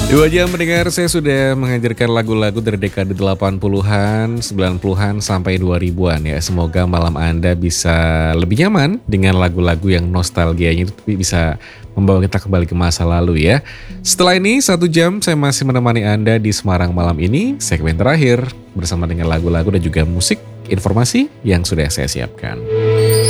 2 jam mendengar, saya sudah menghadirkan lagu-lagu dari dekade 80-an, 90-an, sampai 2000-an ya. Semoga malam Anda bisa lebih nyaman dengan lagu-lagu yang nostalgianya itu bisa membawa kita kembali ke masa lalu ya. Setelah ini 1 jam saya masih menemani Anda di Semarang malam ini, segmen terakhir bersama dengan lagu-lagu dan juga musik informasi yang sudah saya siapkan.